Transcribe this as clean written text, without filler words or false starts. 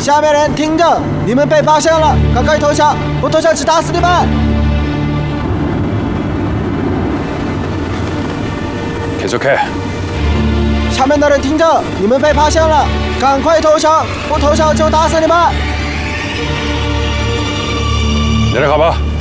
下面人听着，你们被发现了，赶快投降，不投降只打死你们！ 계속해。 下面的人听着，你们被发现了，赶快投降，不投降就打死你们！ 내려가봐.